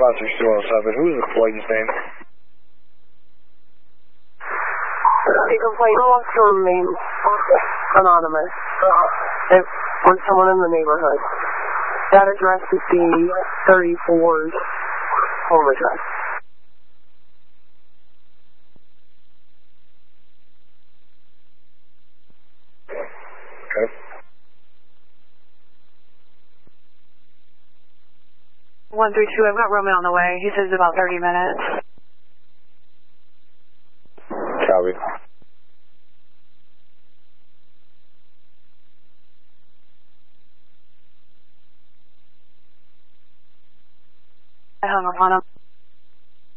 56217. Who's the complainant's name? The complaint belongs to remain anonymous. It was someone in the neighborhood. That address is the 34's home address. Okay. 132, I've got Roman on the way. He says about 30 minutes. Copy. I hung up on him.